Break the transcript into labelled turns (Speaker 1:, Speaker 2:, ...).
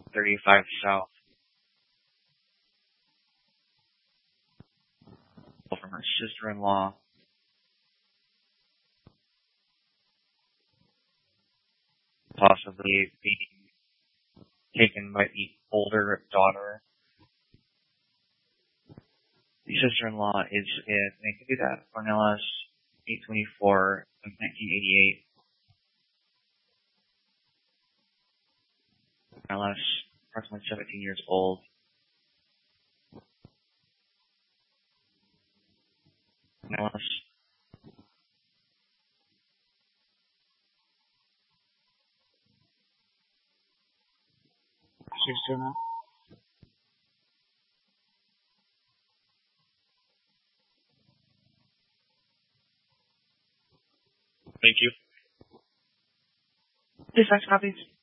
Speaker 1: 35 South. From her sister-in-law. Possibly being taken by the older daughter. The sister-in-law is in, and I can do that, Ornelas 824 of 1988. Ornelas, approximately 17 years old. Ornelas. Sister-in-law.
Speaker 2: Thank you.
Speaker 1: Dispatch copies.